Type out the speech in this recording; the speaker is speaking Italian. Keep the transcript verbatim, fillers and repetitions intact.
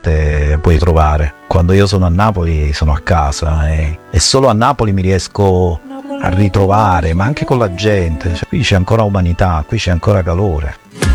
parte puoi trovare. Quando io sono a Napoli sono a casa e, e solo a Napoli mi riesco a ritrovare, ma anche con la gente. Cioè, qui c'è ancora umanità, qui c'è ancora calore.